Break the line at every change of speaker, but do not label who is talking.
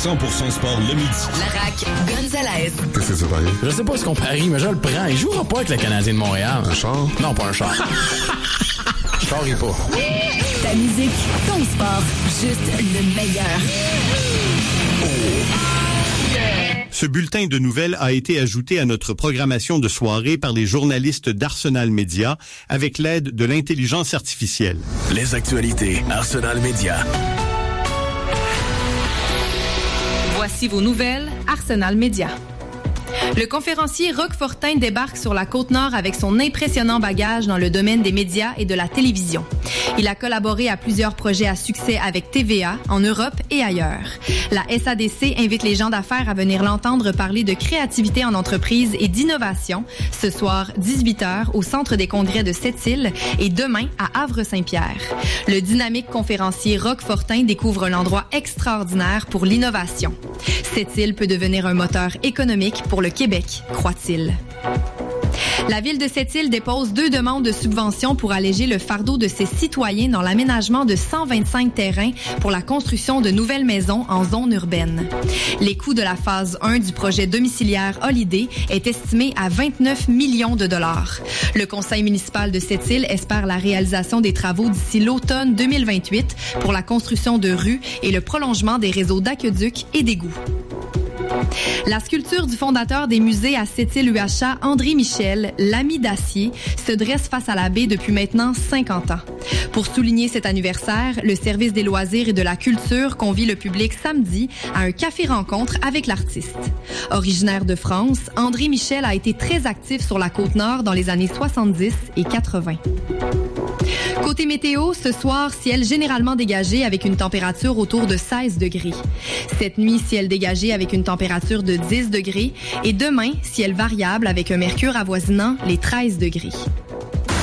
100% sport le midi.
La RAQ, Gonzalez.
Qu'est-ce que c'est pareil?
Je sais pas ce qu'on parie, mais je le prends. Il jouera pas avec le Canadien de Montréal.
Un char?
Non, pas un char. Je parie pas.
Ta musique, ton sport, juste le meilleur.
Ce bulletin de nouvelles a été ajouté à notre programmation de soirée par les journalistes d'Arsenal Media avec l'aide de l'intelligence artificielle.
Les actualités Arsenal Media.
Voici vos nouvelles Arsenal Media. Le conférencier Roch Fortin débarque sur la Côte-Nord avec son impressionnant bagage dans le domaine des médias et de la télévision. Il a collaboré à plusieurs projets à succès avec TVA, en Europe et ailleurs. La SADC invite les gens d'affaires à venir l'entendre parler de créativité en entreprise et d'innovation ce soir 18h au Centre des congrès de Sept-Îles et demain à Havre-Saint-Pierre. Le dynamique conférencier Roch Fortin découvre un endroit extraordinaire pour l'innovation. Sept-Îles peut devenir un moteur économique pour le Québec, croit-il. La ville de Sept-Îles dépose 2 demandes de subventions pour alléger le fardeau de ses citoyens dans l'aménagement de 125 terrains pour la construction de nouvelles maisons en zone urbaine. Les coûts de la phase 1 du projet domiciliaire Holiday est estimé à 29 millions de dollars. Le conseil municipal de Sept-Îles espère la réalisation des travaux d'ici l'automne 2028 pour la construction de rues et le prolongement des réseaux d'aqueducs et d'égouts. La sculpture du fondateur des musées à Sept-Îles-UHA, André Michel, l'ami d'acier, se dresse face à la baie depuis maintenant 50 ans. Pour souligner cet anniversaire, le service des loisirs et de la culture convie le public samedi à un café-rencontre avec l'artiste. Originaire de France, André Michel a été très actif sur la Côte-Nord dans les années 70 et 80. Côté météo, ce soir, ciel généralement dégagé avec une température autour de 16 degrés. Cette nuit, ciel dégagé avec une température de 10 degrés. Et demain, ciel variable avec un mercure avoisinant les 13 degrés.